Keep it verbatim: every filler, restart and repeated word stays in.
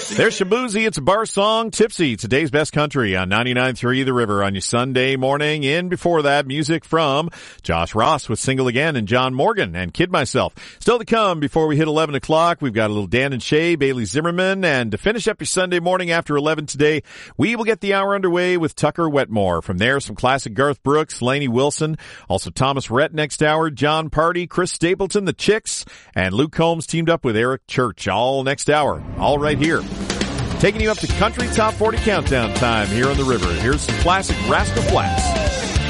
There's Shabuzi. It's a bar song. Tipsy, today's best country on ninety-nine point three The River on your Sunday morning. In before that, music from Josh Ross with Single Again and John Morgan and Kid Myself. Still to come before we hit eleven o'clock. We've got a little Dan and Shay, Bailey Zimmerman. And to finish up your Sunday morning after eleven today, we will get the hour underway with Tucker Wetmore. From there, some classic Garth Brooks, Lainey Wilson, also Thomas Rhett next hour, John Party, Chris Stapleton, the Chicks, and Luke Combs teamed up with Eric Church all next hour. All right here. Taking you up to Country Top forty Countdown time here on the river. Here's some classic Rascal Flatts.